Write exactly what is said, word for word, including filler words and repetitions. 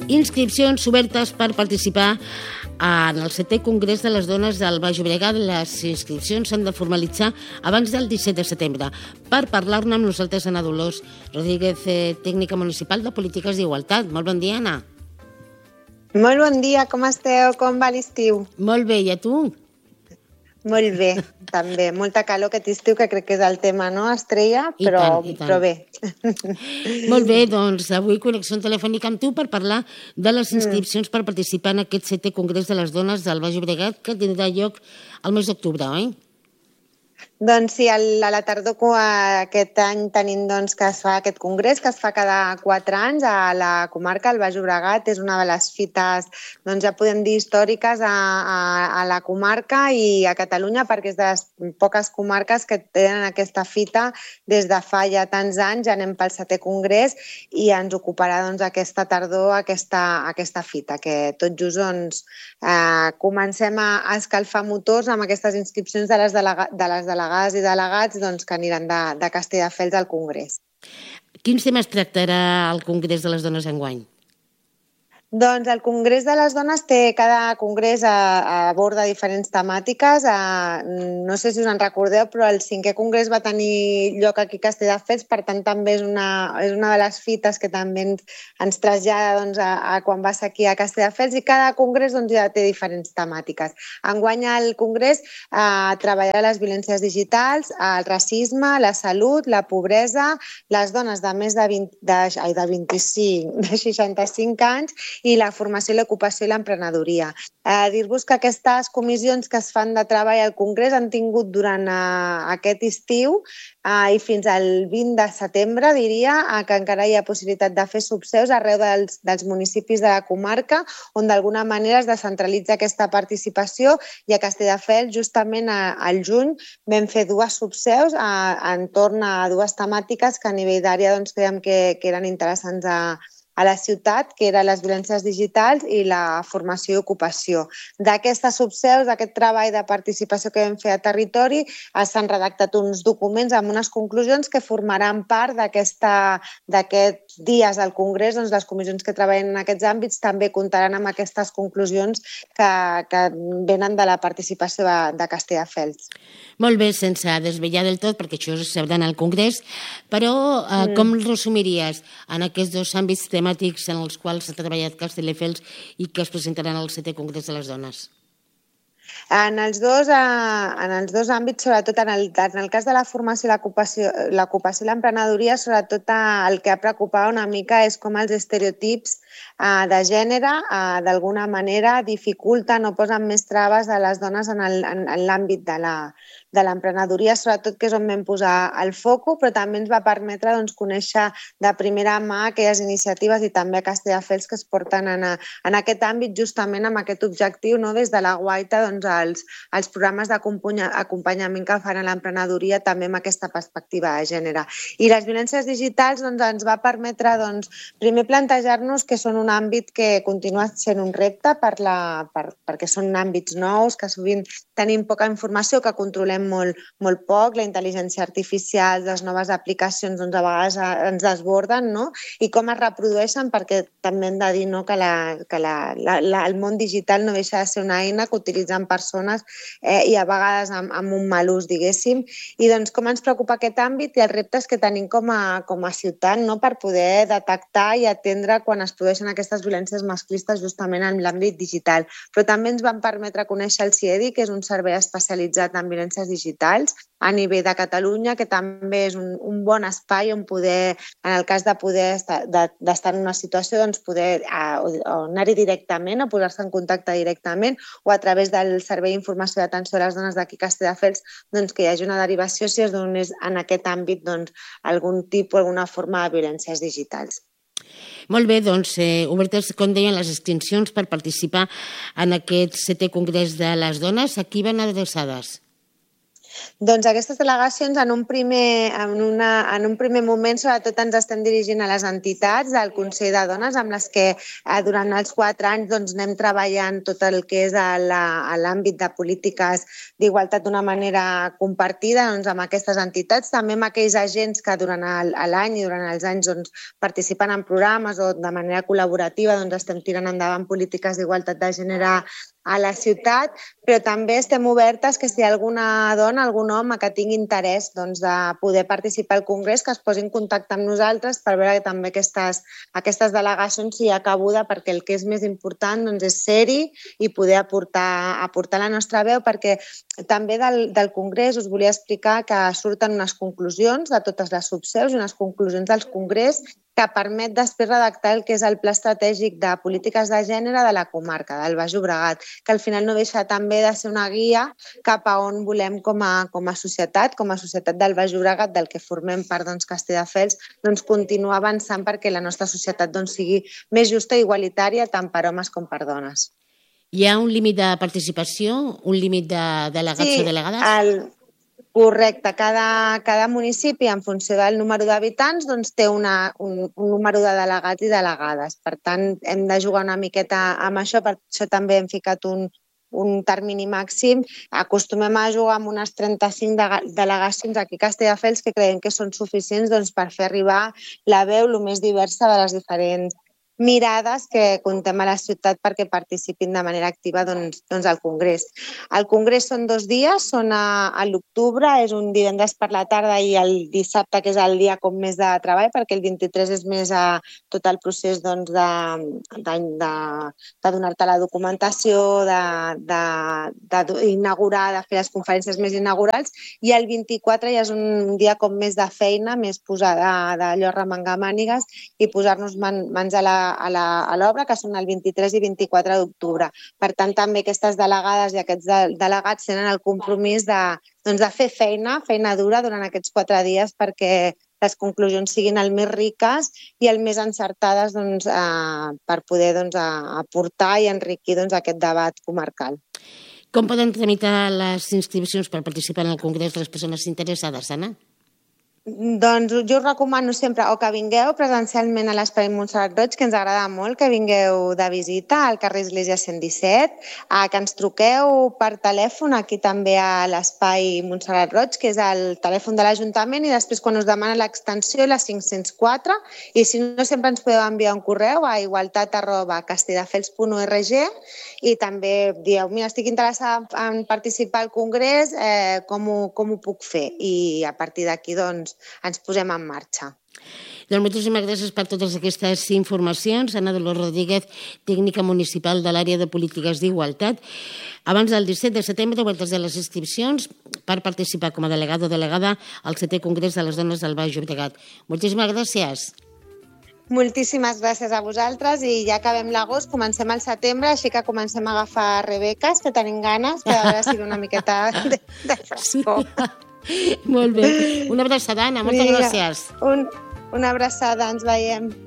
inscripcions obertes per participar en el setè Congrés de les Dones del Baix Llobregat. Les inscripcions s'han de formalitzar abans del disset de setembre. Per parlar-ne amb nosaltres, Anna Dolors Rodríguez, tècnica municipal de Polítiques d'Igualtat. Molt bon dia, Anna. Molt bon dia, com esteu? Com va l'estiu? Molt bé, i a tu? Molt bé, també. Molta calor aquest estiu, que crec que és el tema, no, Estrella? Però, I tant, i tant. però bé. Molt bé, doncs avui connexió telefònica amb tu per parlar de les inscripcions per participar en aquest setè Congrés de les Dones del Baix Llobregat, que tindrà lloc al mes d'octubre, oi? Doncs sí, a la tardor aquest any tenim doncs, que es fa aquest congrés, que es fa cada quatre anys a la comarca, al Baix Llobregat. És una de les fites, doncs ja podem dir, històriques a, a, a la comarca i a Catalunya, perquè és de les poques comarques que tenen aquesta fita des de fa ja tants anys. Ja anem pel setè congrés i ens ocuparà doncs, aquesta tardor aquesta, aquesta fita, que tot just doncs, eh, comencem a, a escalfar motors amb aquestes inscripcions de les, delega, de les delegades i delegats doncs, que aniran de, de Castelldefels al Congrés. Quins temes tractarà el Congrés de les Dones enguany? Doncs el Congrés de les Dones té, cada congrés a, aborda diferents temàtiques. A, no sé si us en recordeu, però el cinquè congrés va tenir lloc aquí a Castelldefels, per tant també és una, és una de les fites que també ens, ens trasllada doncs, a, a quan va ser aquí a Castelldefels, i cada congrés doncs, ja té diferents temàtiques. Enguany el congrés eh, treballarà les violències digitals, el racisme, la salut, la pobresa, les dones de més de, vint, de, ai, de vint-i-cinc, de seixanta-cinc anys, i la formació, l'ocupació i l'emprenedoria. Eh, dir-vos que aquestes comissions que es fan de treball al Congrés han tingut durant eh, aquest estiu eh, i fins al vint de setembre, diria, eh, que encara hi ha possibilitat de fer subseus arreu dels, dels municipis de la comarca, on d'alguna manera es descentralitza aquesta participació, i a Castelldefels, justament a, al juny, vam fer dues subseus eh, entorn a dues temàtiques que a nivell d'àrea doncs, creiem que, que eren interessants a a la ciutat, que eren les violències digitals i la formació i ocupació. D'aquestes subseus, d'aquest treball de participació que vam fer a territori, s'han redactat uns documents amb unes conclusions que formaran part d'aquests dies al Congrés. Doncs les comissions que treballen en aquests àmbits també comptaran amb aquestes conclusions que, que venen de la participació de, de Castelldefels. Molt bé, sense desvetllar del tot, perquè això es sabrà al Congrés, però eh, mm. com resumiries en aquests dos àmbits temàtics en els quals s'ha treballat Castelldefels i que es presentaran al setè Congrés de les Dones? En els dos, en els dos àmbits, sobretot en el, en el cas de la formació i l'ocupació i l'emprenedoria, sobretot el que ha preocupat una mica és com els estereotips de gènere d'alguna manera dificulten o posen més traves a les dones en l'àmbit de la de l'emprenedoria, sobretot, que és on vam posar el foco, però també ens va permetre doncs, conèixer de primera mà aquelles iniciatives i també a Castelldefels que es porten en, a, en aquest àmbit, justament amb aquest objectiu, no? Des de la Guaita, doncs, els, els programes d'acompanyament que fan a l'emprenedoria també amb aquesta perspectiva de gènere. I les violències digitals doncs, ens va permetre doncs, primer plantejar-nos que són un àmbit que continua sent un repte per la, per, perquè són àmbits nous, que sovint tenim poca informació, que controlem molt, molt poc, la intel·ligència artificial, les noves aplicacions doncs, a vegades ens desborden, no? I com es reprodueixen, perquè també hem de dir no, que, la, que la, la, la, el món digital no deixa de ser una eina que utilitzen persones eh, i a vegades amb, amb un mal ús, diguéssim. I doncs com ens preocupa aquest àmbit i els reptes que tenim com a, com a ciutat, no? Per poder detectar i atendre quan es produeixen aquestes violències masclistes justament en l'àmbit digital. Però també ens van permetre conèixer el CIEDI, que és un servei especialitzat en violències digitals a nivell de Catalunya, que també és un, un bon espai on poder, en el cas de poder estar, de, d'estar en una situació, doncs poder a, o, o anar-hi directament, o posar-se en contacte directament, o a través del Servei d'Informació i Atenció a les Dones d'aquí Castelldefels, doncs que hi hagi una derivació si es donés en aquest àmbit doncs, algun tipus, alguna forma de violències digitals. Molt bé, doncs, eh, obertes, com deien, les inscripcions per participar en aquest setè Congrés de les Dones. A qui van adreçades? Doncs aquestes delegacions en un primer, en una, en un primer moment sobretot ens estem dirigint a les entitats del Consell de Dones amb les que eh, durant els quatre anys doncs, anem treballant tot el que és a l'àmbit de polítiques d'igualtat d'una manera compartida doncs, amb aquestes entitats, també amb aquells agents que durant l'any i durant els anys doncs, participen en programes o de manera col·laborativa doncs, estem tirant endavant polítiques d'igualtat de gènere a la ciutat, però també estem obertes que si hi ha alguna dona, algun home que tingui interès doncs, de poder participar al Congrés, que es posi en contacte amb nosaltres per veure que també aquestes, aquestes delegacions hi ha cabuda, perquè el que és més important doncs, és ser-hi i poder aportar, aportar la nostra veu, perquè també del, del Congrés us volia explicar que surten unes conclusions de totes les subseus i unes conclusions del Congrés que permet després redactar el que és el Pla Estratègic de Polítiques de Gènere de la comarca, del Baix Llobregat, que al final no deixa també de ser una guia cap a on volem com a, com a societat, com a societat del Baix Llobregat, del que formem part doncs, Castelldefels, doncs, continuar avançant perquè la nostra societat doncs, sigui més justa i igualitària tant per homes com per dones. Hi ha un límit de participació, un límit de delegats sí, o delegades? El... Correcte. Cada, cada municipi, en funció del número d'habitants, doncs, té una, un, un número de delegats i delegades. Per tant, hem de jugar una miqueta amb això, per això també hem ficat un, un termini màxim. Acostumem a jugar amb unes trenta-cinc delegacions aquí a Castelldefels que creiem que són suficients doncs, per fer arribar la veu el més diversa de les diferents mirades que contem a la ciutat perquè participin de manera activa doncs, doncs al Congrés. El Congrés són dos dies, són a, a l'octubre, és un divendres per la tarda i el dissabte, que és el dia com més de treball, perquè el vint-i-tres és més a tot el procés doncs, de, de, de, de donar-te la documentació, d'inaugurar, de, de, de fer les conferències més inaugurals, i el vint-i-quatre ja és un dia com més de feina, més posada d'allò remengar mànigues i posar-nos man, mans a la a l'obra, que són el vint-i-tres i vint-i-quatre d'octubre. Per tant, també aquestes delegades i aquests de, delegats tenen el compromís de, doncs, de fer feina, feina dura durant aquests quatre dies perquè les conclusions siguin el més riques i el més encertades doncs, eh, per poder doncs, aportar i enriquir doncs, aquest debat comarcal. Com poden tramitar les inscripcions per participar en el Congrés de les persones interessades, Anna? Doncs jo us recomano sempre o que vingueu presencialment a l'Espai Montserrat Roig, que ens agrada molt que vingueu de visita al carrer Església cent disset, que ens truqueu per telèfon aquí també a l'Espai Montserrat Roig, que és el telèfon de l'Ajuntament, i després quan us demana l'extensió la cinc-cents quatre, i si no sempre ens podeu enviar un correu a igualtat arroba castelldefels punt org i també dieu, mira, estic interessada en participar al Congrés, eh, com, ho, com ho puc fer? I a partir d'aquí doncs ens posem en marxa. Doncs moltíssimes gràcies per totes aquestes informacions. Anna Dolors Rodríguez, tècnica municipal de l'àrea de polítiques d'igualtat. Abans del disset de setembre, obertes de les inscripcions per participar com a delegada o delegada al setè Congrés de les Dones del Baix Llobregat. Moltíssimes gràcies. Moltíssimes gràcies a vosaltres i ja acabem l'agost, comencem al setembre, així que comencem a agafar rebeques, que tenim ganes, per veure si una miqueta de, de frescor. Molt bé. Una abraçada, Anna. Moltes gràcies. Un, una abraçada, ens veiem.